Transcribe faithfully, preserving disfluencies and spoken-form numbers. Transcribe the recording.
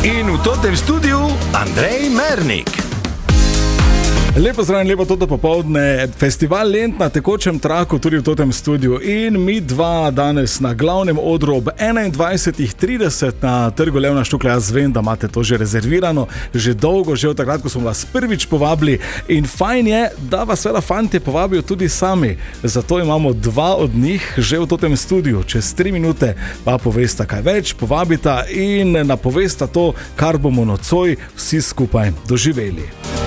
In v tem studiu Andrej Mernik. Lepo zdrav in lepo toto popoldne. Festival Lent na tekočem traku tudi v tem studiu. In mi dva danes na glavnem odru ob enaindvajset trideset na Trgu Levna Štuklja. Jaz vem, da imate to že rezervirano, že dolgo, že od takrat, ko smo vas prvič povabili. In fajn je, da vas vela fantje povabijo tudi sami. Zato imamo dva od njih že v tem studiu. Čez tri minute pa povesta kaj več, povabita in napovesta to, kar bomo nocoj vsi skupaj doživeli.